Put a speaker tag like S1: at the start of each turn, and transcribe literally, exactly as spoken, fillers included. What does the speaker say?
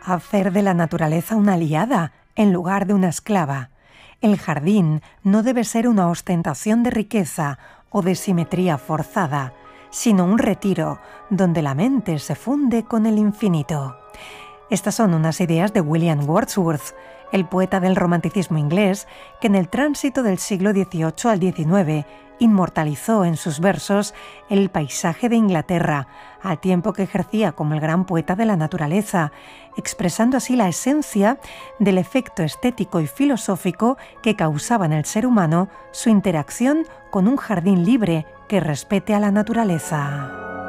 S1: hacer de la naturaleza una aliada en lugar de una esclava. El jardín no debe ser una ostentación de riqueza o de simetría forzada, sino un retiro donde la mente se funde con el infinito. Estas son unas ideas de William Wordsworth, el poeta del romanticismo inglés, que en el tránsito del siglo dieciocho al diecinueve inmortalizó en sus versos el paisaje de Inglaterra, al tiempo que ejercía como el gran poeta de la naturaleza, expresando así la esencia del efecto estético y filosófico que causaba en el ser humano su interacción con un jardín libre que respete a la naturaleza.